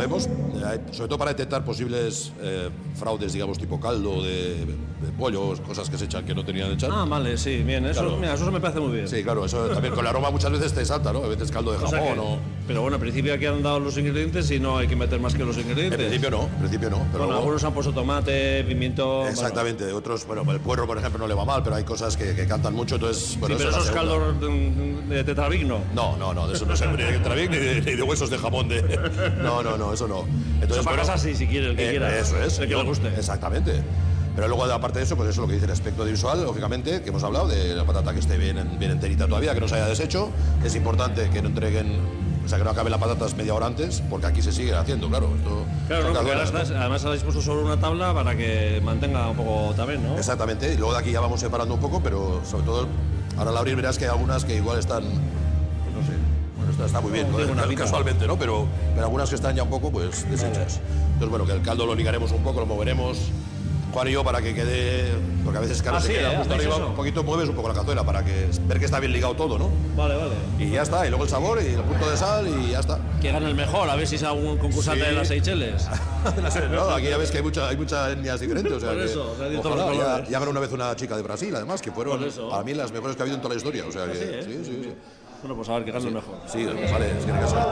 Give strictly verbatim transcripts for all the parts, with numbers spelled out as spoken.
sabemos, eh, sobre todo para detectar posibles eh, fraudes, digamos, tipo caldo de, de pollo, cosas que se echan que no tenían echar. Ah, vale, sí, bien, eso, Claro. mira, eso me parece muy bien. Sí, claro, eso también con el aroma muchas veces te salta, ¿no? A veces caldo de O jamón sea que- o... Pero bueno, al principio aquí han dado los ingredientes y no hay que meter más que los ingredientes. En principio no, en principio no. Pero Bueno, luego- algunos han puesto tomate, pimiento... Exactamente, otros, bueno, el puerro, por ejemplo, no le va mal, pero hay cosas que, que cantan mucho, entonces... Bueno, Bueno, sí, pero eso es esos la segunda. caldos de, de tetrabric no. No, no, no, de eso no se ni de trabic ni de, ni de huesos de jamón de... No, no, no, eso no. Entonces, Eso para bueno, casa sí, si quiere, el que eh, quiera. Eso es. El que le guste. Exactamente. Pero luego, aparte de eso, pues eso es lo que dice el aspecto visual, lógicamente, que hemos hablado, de la patata que esté bien, bien enterita todavía, que no se haya deshecho. Es importante que no entreguen, o sea, que no acaben las patatas media hora antes, porque aquí se sigue haciendo, claro. Esto, Claro, no, son porque ahora cazuelas, estás, ¿no? además se ha dispuesto sobre una tabla para que mantenga un poco también, ¿no? Exactamente, y luego de aquí ya vamos separando un poco, pero sobre todo, ahora al abrir verás que hay algunas que igual están, no sé, bueno, está, está muy bien, No, ¿no? tiene una pinta. Casualmente, ¿no? Pero, pero algunas que están ya un poco, pues, deshechas. Entonces, bueno, que el caldo lo ligaremos un poco, lo moveremos, Juan y yo, para que quede, porque a veces claro, Ah, se sí, queda ¿eh? justo ¿Hacéis arriba, eso? un poquito mueves un poco la cazuela para que ver que está bien ligado todo, ¿no? Vale, vale. Y ya está, y luego el sabor y el punto de sal y ya está. Que gane el mejor, a ver si es algún concursante Sí. de las Seychelles. No, aquí ya ves que hay, mucha, hay muchas etnias diferentes. O sea Por que, eso, o sea, de todos ojalá, los ya, colores. ya ganó una vez una chica de Brasil, además, que fueron Por eso. para mí las mejores que ha habido en toda la historia. O sea que, sí, ¿eh? sí, sí, sí. Bueno, pues a ver, que gane el mejor. Sí, pues vale, es que tiene que ser.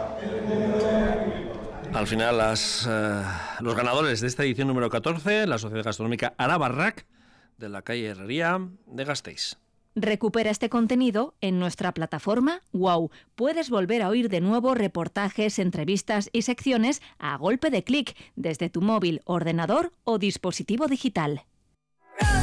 Al final, las, eh, los ganadores de esta edición número catorce, la Sociedad Gastronómica Arabarrak, de la calle Herrería de Gasteiz. Recupera este contenido en nuestra plataforma WOW. Puedes volver a oír de nuevo reportajes, entrevistas y secciones a golpe de clic desde tu móvil, ordenador o dispositivo digital.